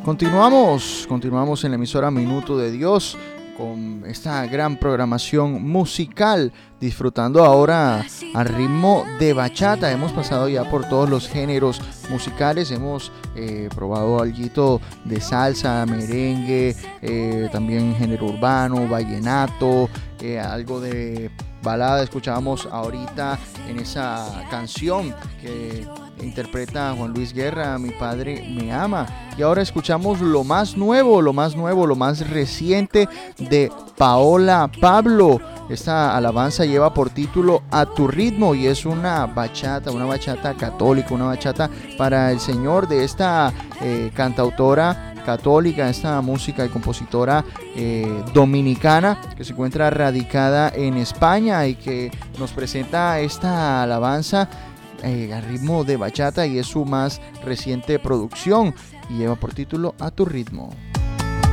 Continuamos en la emisora Minuto de Dios con esta gran programación musical, disfrutando ahora al ritmo de bachata. Hemos pasado ya por todos los géneros musicales, hemos probado algo de salsa, merengue, también género urbano, vallenato, algo de balada. Escuchábamos ahorita en esa canción que interpreta Juan Luis Guerra, Mi Padre Me Ama. Y ahora escuchamos lo más nuevo, lo más reciente de Paola Pablo. Esta alabanza lleva por título A Tu Ritmo y es una bachata católica, una bachata para el Señor de esta cantautora católica, esta música y compositora dominicana que se encuentra radicada en España y que nos presenta esta alabanza al ritmo de bachata, y es su más reciente producción y lleva por título A Tu Ritmo.